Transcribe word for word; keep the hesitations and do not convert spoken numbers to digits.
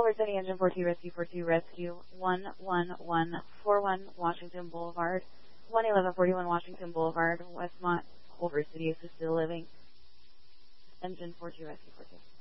Culver City, Engine four two, Rescue four two, Rescue one one one four one, Washington Boulevard, one eleven forty-one Washington Boulevard, Westmont, Culver City, Assisted Living, Engine four two, Rescue four two.